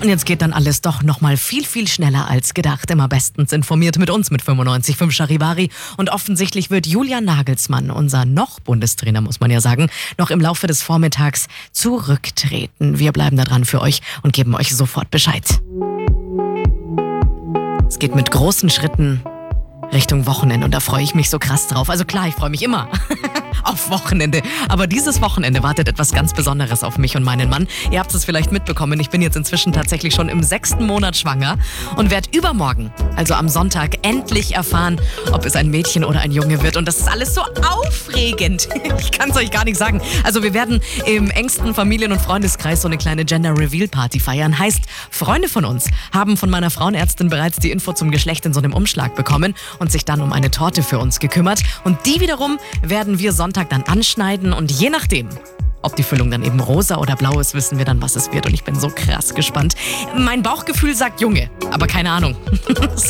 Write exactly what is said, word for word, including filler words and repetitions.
Und jetzt geht dann alles doch nochmal viel, viel schneller als gedacht. Immer bestens informiert mit uns mit fünfundneunzig Komma fünf Charivari. Und offensichtlich wird Julian Nagelsmann, unser noch Bundestrainer, muss man ja sagen, noch im Laufe des Vormittags zurücktreten. Wir bleiben da dran für euch und geben euch sofort Bescheid. Es geht mit großen Schritten Richtung Wochenende und da freue ich mich so krass drauf. Also klar, ich freue mich immer auf Wochenende. Aber dieses Wochenende wartet etwas ganz Besonderes auf mich und meinen Mann. Ihr habt es vielleicht mitbekommen, ich bin jetzt inzwischen tatsächlich schon im sechsten Monat schwanger und werde übermorgen, also am Sonntag, endlich erfahren, ob es ein Mädchen oder ein Junge wird. Und das ist alles so aufregend. Ich kann es euch gar nicht sagen. Also wir werden im engsten Familien- und Freundeskreis so eine kleine Gender-Reveal-Party feiern. Heißt, Freunde von uns haben von meiner Frauenärztin bereits die Info zum Geschlecht in so einem Umschlag bekommen und sich dann um eine Torte für uns gekümmert. Und die wiederum werden wir Sonntag dann anschneiden und je nachdem, ob die Füllung dann eben rosa oder blau ist, wissen wir dann, was es wird. Und ich bin so krass gespannt. Mein Bauchgefühl sagt Junge, aber keine Ahnung.